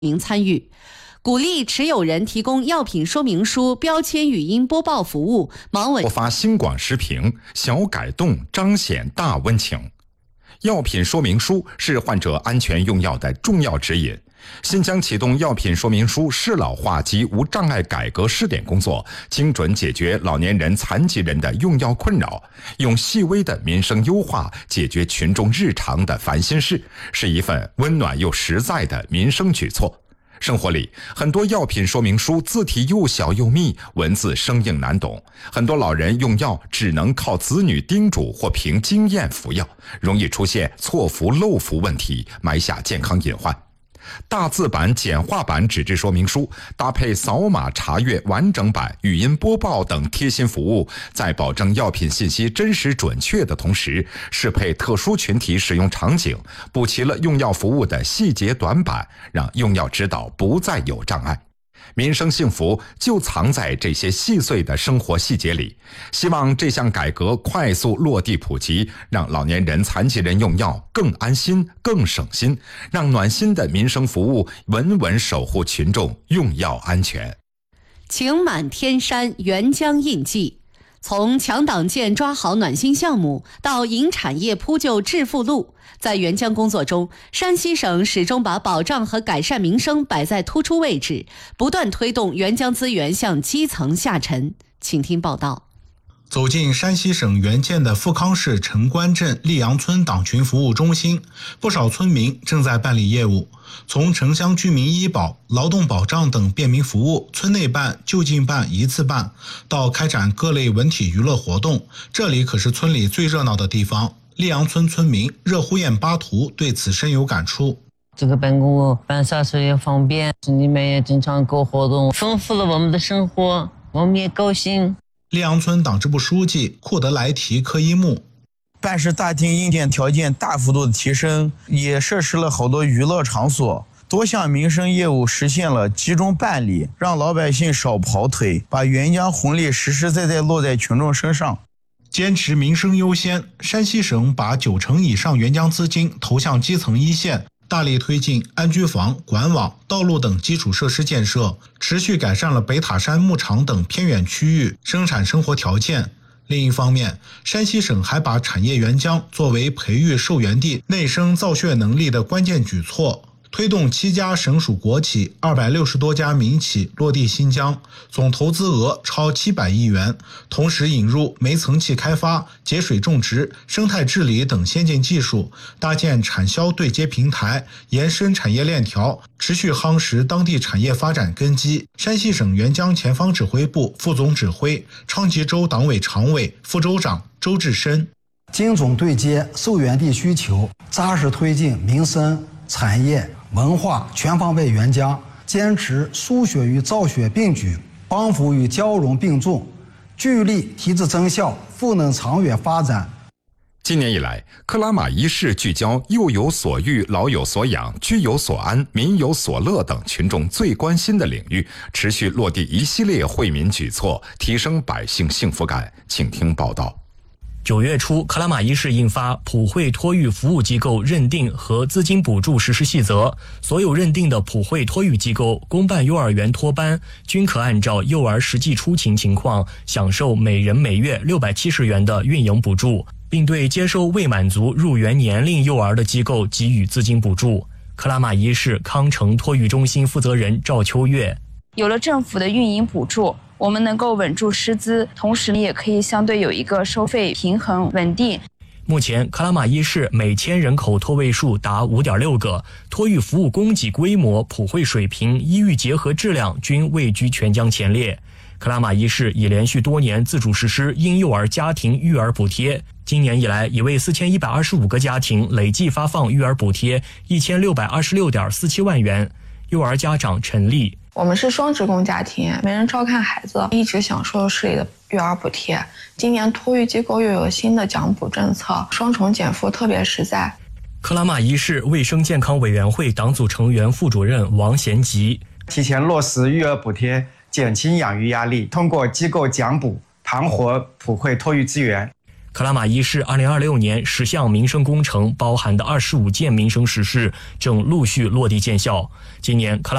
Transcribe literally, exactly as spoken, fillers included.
民参与，鼓励持有人提供药品说明书、标签语音播报服务。毛伟发新广时评，小改动彰显大温情。药品说明书是患者安全用药的重要指引。新疆启动药品说明书适老化及无障碍改革试点工作，精准解决老年人、残疾人的用药困扰，用细微的民生优化解决群众日常的烦心事，是一份温暖又实在的民生举措。生活里，很多药品说明书字体又小又密，文字生硬难懂，很多老人用药只能靠子女叮嘱或凭经验服药，容易出现错服漏服问题，埋下健康隐患。大字版、简化版纸质说明书搭配扫码查阅完整版、语音播报等贴心服务，在保证药品信息真实准确的同时，适配特殊群体使用场景，补齐了用药服务的细节短板，让用药指导不再有障碍。民生幸福就藏在这些细碎的生活细节里。希望这项改革快速落地普及，让老年人、残疾人用药更安心、更省心，让暖心的民生服务稳稳守护群众用药安全。 情满天山，援疆印记。从强党建抓好暖心项目到引产业铺就致富路，在援疆工作中，山西省始终把保障和改善民生摆在突出位置，不断推动援疆资源向基层下沉。请听报道。 走进山西省援建的富康市城关镇溧阳村党群服务中心，不少村民正在办理业务。从城乡居民医保、劳动保障等便民服务村内办、就近办、一次办，到开展各类文体娱乐活动，这里可是村里最热闹的地方。溧阳村村民热乎雁巴图对此深有感触。 这个办公办啥事也方便，里面也经常搞活动，丰富了我们的生活，我们也高兴。 溧阳村党支部书记库德莱提科伊木， 办事大厅硬件条件大幅度的提升，也设施了好多娱乐场所，多项民生业务实现了集中办理，让老百姓少跑腿，把援疆红利实实在在落在群众身上。 坚持民生优先，山西省把九成以上援疆资金投向基层一线，大力推进安居房、管网、道路等基础设施建设，持续改善了北塔山牧场等偏远区域生产生活条件。另一方面，山西省还把产业援疆作为培育受援地内生造血能力的关键举措，推动七家省属国企、二百六十多家民企落地新疆，总投资额超七百亿元，同时引入煤层气开发、节水种植、生态治理等先进技术，搭建产销对接平台，延伸产业链条，持续夯实当地产业发展根基。山西省援疆前方指挥部副总指挥、昌吉州党委常委、副州长周志深， 精准对接受援地需求，扎实推进民生、产业、文化全方位援疆，坚持输血与造血并举，帮扶与交融并重，聚力提质增效，赋能长远发展。 今年以来，克拉玛依市聚焦幼有所育、老有所养、居有所安、民有所乐等群众最关心的领域，持续落地一系列惠民举措，提升百姓幸福感。请听报道。 九月初，克拉玛依市印发《普惠托育服务机构认定和资金补助实施细则》，所有认定的普惠托育机构公办幼儿园托班均可按照幼儿实际出勤情况，享受每人每月六百七十元的运营补助，并对接收未满足入园年龄幼儿的机构给予资金补助。克拉玛依市康城托育中心负责人赵秋月， 有了政府的运营补助，我们能够稳住师资，同时也可以相对有一个收费平衡稳定。 目前，克拉玛依市每千人口托位数达 五点六个，托育服务供给规模、普惠水平、医育结合质量均位居全疆前列。克拉玛依市已连续多年自主实施婴幼儿家庭育儿补贴，今年以来已为四千一百二十五个家庭累计发放育儿补贴一千六百二十六点四七万元。幼儿家长陈丽， 我们是双职工家庭，没人照看孩子，一直享受市里的育儿补贴。今年托育机构又有新的奖补政策，双重减负特别实在。 克拉玛依市卫生健康委员会党组成员、副主任王贤吉， 提前落实育儿补贴，减轻养育压力，通过机构奖补盘活普惠托育资源。 克拉玛依市二零二六年十项民生工程包含的二十五件民生实事正陆续落地见效。今年克拉